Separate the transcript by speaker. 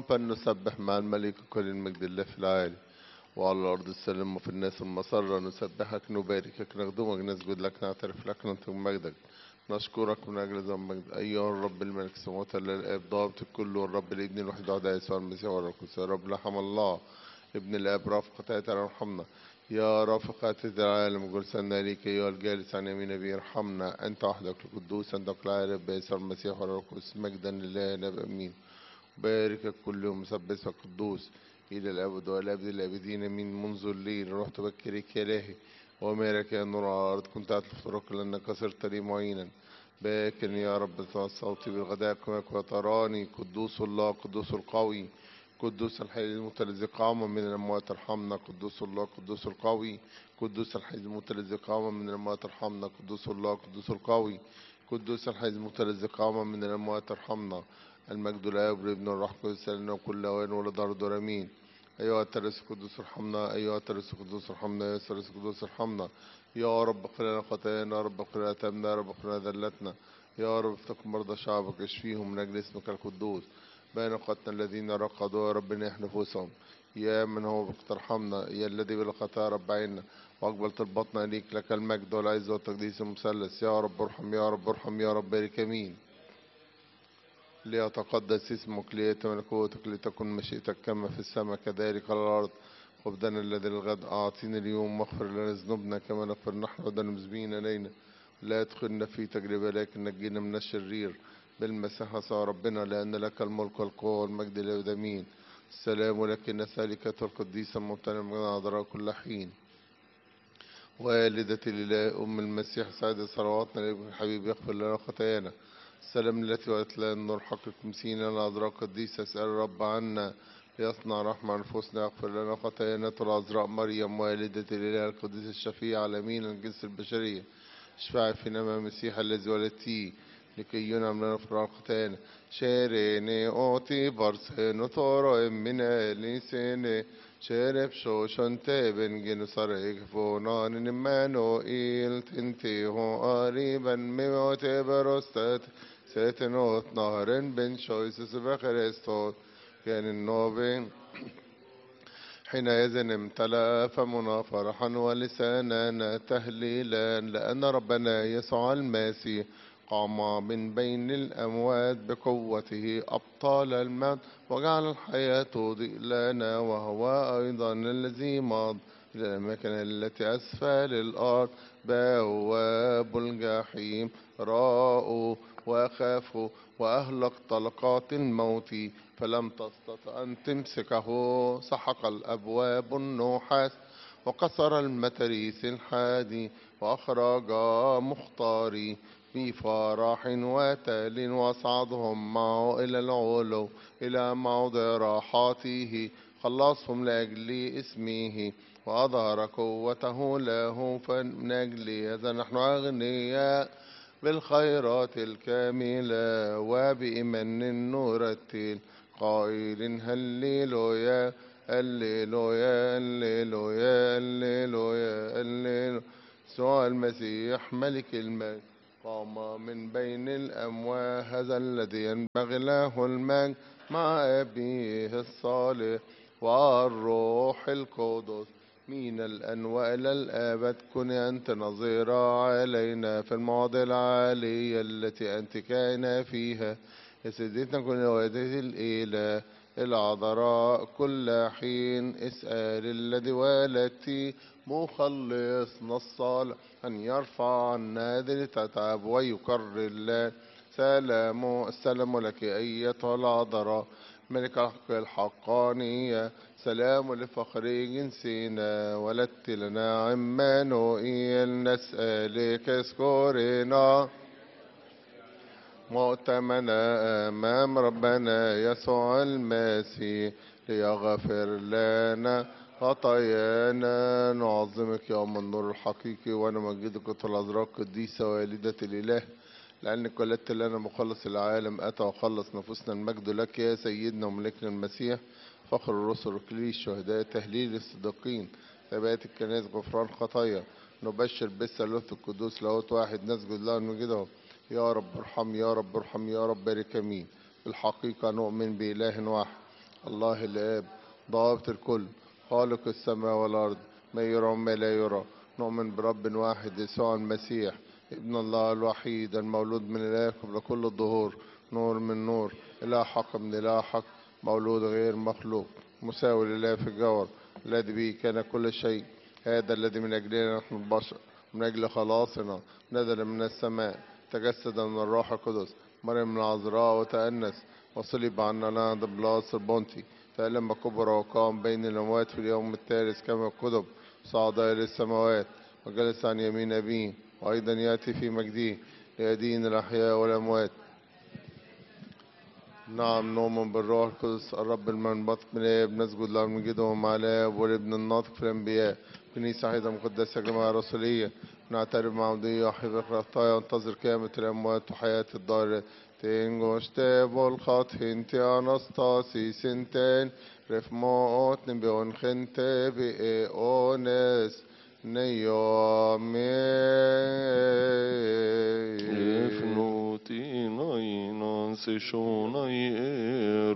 Speaker 1: فلنسبح مع الملك كل المجد لله في العالي، وعلى الأرض السلام وفي الناس المسرة. نسبحك نباركك نخدمك نسجد لك نعترف لك ننطق مجدك نشكرك من أجل ذنبك أيها الرب الملك السماوات الآب ضابط الكل والرب الابن الوحيد وحده يسوع المسيح والروح القدس. يا رب رحم الله ابن الآب رافقة ارحمنا يا رافقة العالم جلسنا ليك أيها الجالس عن يمين أبي ارحمنا أنت وحدك القدوس أنت العالم بيسوع المسيح والروح القدس مجدا لله نبي أمين. بارك كل يوم مسبسك قدوس إلى الأبد والأبد الآبدين من منذ الليل رحت بكرك يا إلهي ومالك يا نور على الأرض كنت أتلف طرق لأنك صرت لي معينا. باكر يا رب صوتي بالغداء كما وتراني قدوس الله قدوس القوي قدوس الحي الموت الذي قام من الأموات ارحمنا. قدوس الله قدوس القوي قدوس الحي الموت الذي قام من الأموات ارحمنا. قدوس الله قدوس القوي قدوس الحي الموت الذي قام من الأموات ارحمنا. المجد للآب والابن والروح القدس لنا وكل أوان ولدار دور أمين. أيها الترس القدوس ارحمنا أيها الترس القدوس ارحمنا أيها الترس القدوس ارحمنا. يا رب اغفر لنا خطايانا يا رب اغفر لنا آثامنا يا رب اغفر لنا ذلتنا. يا رب افتك مرضى شعبك اشفيهم من أجل اسمك القدوس. بين قتنا الذين رقدوا يا رب نح نفوسهم. يا من هو بك ترحمنا يا الذي بلا خطايا رب عنا واقبل طلباتنا إليك لك المجد والعز والتقديس المثلث. يا رب ارحم يا رب ارحم يا رب بارك امين. ليتقدس اسمك ليأتي ملكوتك لتكن مشيئتك كما في السماء كذلك على الأرض. خبزنا الذي للغد أعطينا اليوم واغفر لنا ذنوبنا كما نغفر نحن والمذنبين إلينا لا تدخلنا في تجربة لكن نجينا من الشرير بالمسيح يسوع ربنا لأن لك الملك والقوة والمجد للأبد آمين. السلام لك النسالكة القديسة الممتنة من عذراء كل حين والدة الإله أم المسيح سعد صلواتنا لابن الحبيب يغفر لنا خطايانا. السلام التي ولدت لنا النور حقك مسينا العذراء القديسة اسأل الرب عنا ليصنع رحمة نفوسنا يغفر لنا خطايانا. العذراء مريم والدة الإله القديس الشفيع على يمين الجنس البشرية اشفعي فينا مع المسيح الذي ولدتيه لكي ينعم لنا فرار خطايانا. شيريني أوتي برسينو تورو إمنا لسيني شرب شوشن تبن جنسر إكفونان نمانو إيل تنتيهو قريبا ميوت بروستات ستنوت نهرن بن شويسس بخريستوت كان النوبين حينئذ امتلأ فمنا فرحا ولسانا تهليلا لأن ربنا يسوع المسيح قام من بين الأموات بقوته أبطال الموت وجعل الحياة تضيء لنا وهو أيضا الذي مضى إلى الأماكن التي أسفل الأرض. بواب الجحيم راءوا وخافوا وأهلك طلقات الموت فلم تستطع أن تمسكه. سحق الأبواب النحاس وكسر المتاريس الحادي وأخرج مختاري بفرح وتال واصعدهم معه إلى العلو إلى موضع راحته. خلصهم لأجل اسمه وأظهر قوته له فمن أجل هذا نحن أغنياء بالخيرات الكاملة وبإيمان نرتل قائل هللويا هللويا هللويا هللويا هللويا. يسوع المسيح ملك المجد قام من بين الأموات هذا الذي ينبغي له المجد مع أبيه الصالح والروح القدس من الآن وإلى الآبد. كن أنت نظيرا علينا في المواضع العالية التي أنت كائنا فيها يا سيدتنا كل والدة الإله العذراء كل حين اسأل الذي ولدتي مخلصنا الصالح أن يرفع عنا ذي التعب ويكرر الله. السلام لك أيتها العذراء ملك الحق الحقانية. سلام لفخر جنسنا ولدت لنا عمانوئيل نسألك اذكرنا مؤتمنا أمام ربنا يسوع المسيح ليغفر لنا خطايانا. نعظمك يا أم النور الحقيقي ونمجدك العذراء القديسة والدة الإله لأنك ولدت لنا مخلص العالم أتى وخلص نفوسنا. المجد لك يا سيدنا وملكنا المسيح فخر الرسل وكليل الشهداء تهليل الصديقين ثبات الكنائس غفران خطايا. نبشر بالثالوث القدوس لاهوت واحد نسجد له ونمجده. يا رب ارحم يا رب ارحم يا رب بارك امين. بالحقيقة نؤمن بإله واحد الله الآب ضابط الكل خالق السماء والأرض ما يرى وما لا يرى. نؤمن برب واحد يسوع المسيح ابن الله الوحيد المولود من الآب قبل كل الظهور، نور من نور، إله حق من إله حق، مولود غير مخلوق، مساوي لله في الجوهر، الذي به كان كل شيء. هذا الذي من أجلنا نحن البشر من أجل خلاصنا نزل من السماء، تجسد من الروح القدس، مريم من العذراء وتأنس، وصلب عنا نهض بلاس البنطي، تألم كبر وقام بين الأموات في اليوم الثالث كما الكتب، صعد إلى السماوات وجلس عن يمين أبيه، وأيضا يأتي في مجده ليدين الأحياء والأموات. نعم نؤمن بالروح القدس الرب المنبثق من الآب، نسجد له ونمجده مع الآب والابن الناطق في الأنبياء، كنيسة واحدة مقدسة جماعة رسولية، نعترف معمودية وحفظ الخطايا وننتظر قيامة الأموات وحياة الدار. تنجوشته والخط هنتي أنستاسي سنتين رفموت نبيون خنتي بإيونس نيومي
Speaker 2: Efnuti nainan se shonai